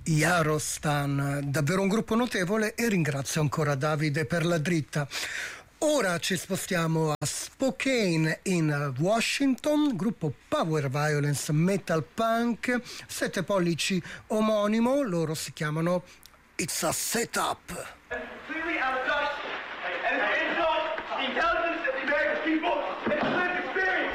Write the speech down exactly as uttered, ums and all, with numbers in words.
Yarostan, davvero un gruppo notevole, e ringrazio ancora Davide per la dritta. Ora ci spostiamo a Spokane in Washington, gruppo Power Violence Metal Punk, sette pollici omonimo, loro si chiamano It's a Setup.